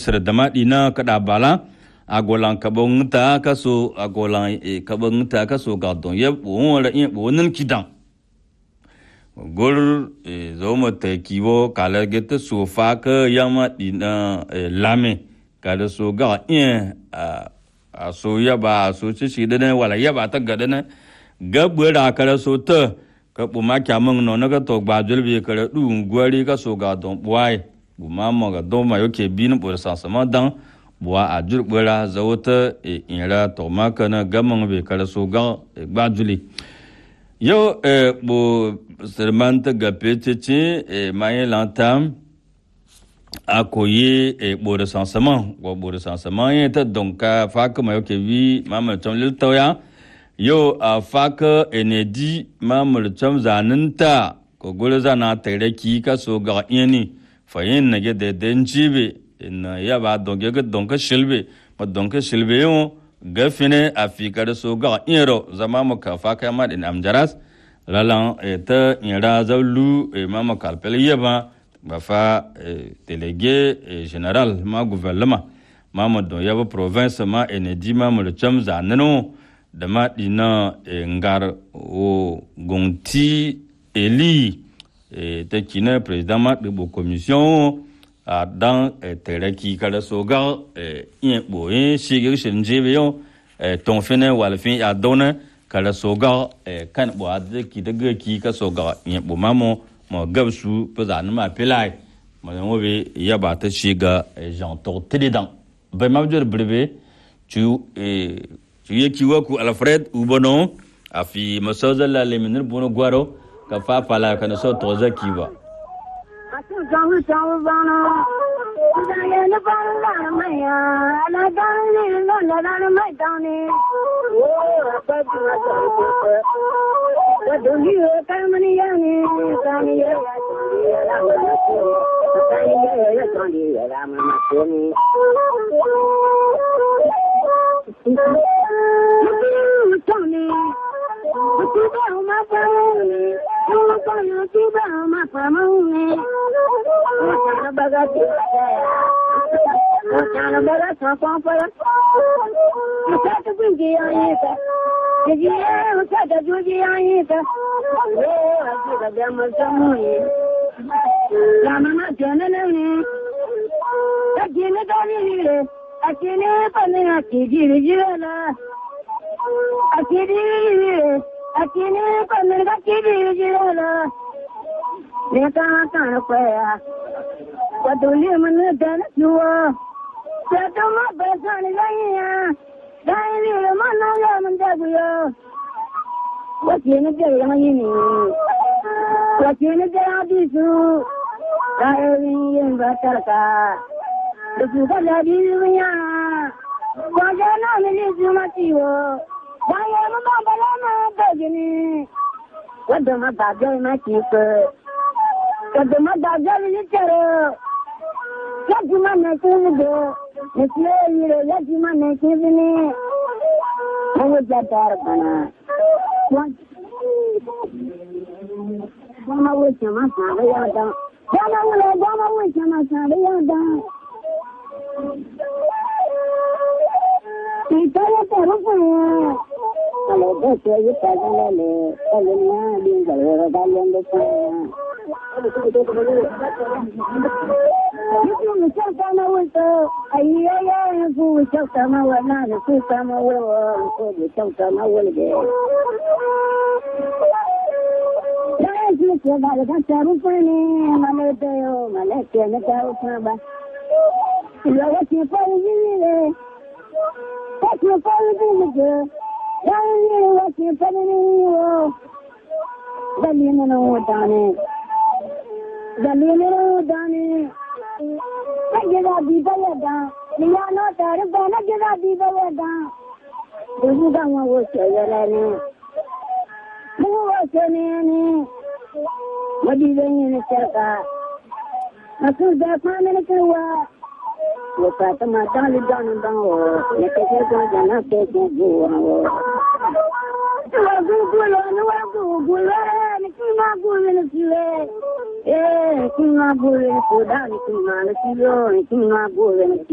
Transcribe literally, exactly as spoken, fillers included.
ministre damadi na kada bala agolan kabon ta kaso agolan kabon ta kaso ga don ye bon wala in bonin kidan gol zo mata kiwo kala geta so fa ka yama dina lame kada so ga in a so yaba so ci shi da wala yaba ta gada na gabura kala so ta ka buma kyamun no na ka to gba julbi kala du gwari ka so ga don boy buma mo ga do ma yoke bin bor sansama dan boa a jurbura zawata inra to maka na gaman be kala so ga gba juli yo e bo sermanta ga petete e maye lantam akoye e bor sansama go bor sansama yeta donc fa ka ma yoke vi mama ton lil toya yo a faka enedi mamul cham zaninta ko gole zana tere ki ka so ga yeni fayin na ge de denjibe na ya ba donge ga donka shilbe ma donka shilbe yo gafine afika da so ga yero zama mu ka faka ma din amjaras lalan eta yara zawlu e mama kalpel yeba ba fa délégué général ma gouvernement mama don yaba province ma enedi mamul cham zanino da maɗina ngar o gonti eli ta kina président maɗi bo commission a dan teraki kala soga yin boye shige shinjebe yo ton fene walfin ya dona kala soga kan bo adde ki daga ki ka soga yin bo mamo mo gabsu pazan ma pilai mo ngobe ya ba ta shiga jean tor tedidan ba mabjor breve tu tu ye kiwa ku Alfred ubono afi masoza la le minir bono gwaro ka fa pala kana so toza kiwa asu jawu jawu bana dane ne bana maya la dane no la dane mai dane o apa tu wa do hi ka mani yani kani ya ya la ma kani ya ya kani ya la ma kani Tony, tu ba ma famone, tu ba no tu ba ma famone. Kana bagati, kana bagati sa pa pa. Sa tu bingi ayita, ji e sa da juji ayita. E aji da jamal samuni. Lama na jana ne. Ajine dani ne, ajine pane ki ji ji la. Akiri, akiri, kami akiri jira. Neka kana paya, paduli mana dana jua. Setama besan gaya, gaya mana ya menjaga. Wajib jaga ini, wajib jaga disu. Gaya ini batal ka, juga jadi dunia. Wajib nama ni cuma tiwa. Saya memang balama begini. Kadang ada jadi macam tu. Kadang ada jadi cara. Jadi mana tu? Mesti ini jadi mana tu ni? Kamu jadar mana? Kamu awak cuma sahaja ada. Kamu awak kamu awak cuma sahaja ada. Kita ya terus ya. Kalau betul kita jalan le, kalau ni ada kalau jalan betul. Itu macam sama itu. Ayah ayah aku macam sama warna, aku sama warna, aku macam sama warna. Jangan suka kalau kan terus ni, mana tu, mana tiada terus apa. Kalau siapa ini le. Aku paling muda, yang ini aku paling muda. Dali mana udane, dali mana udane. Kita di bawah dah, ni anak terus bana kita di bawah dah. Dulu dah mau jalan ni, mau jalan ni. Madi ni cerita, aku dah mana keluar. वो कहता माता ले जाने दाओ ये कैसे को जाना कैसे बुआओ तो गुगुलो नो गुगुलो निकी मा गुगुलो निले ए निकी मा गुगुलो खुदा निकी मा निकी लो निकी मा गुगुलो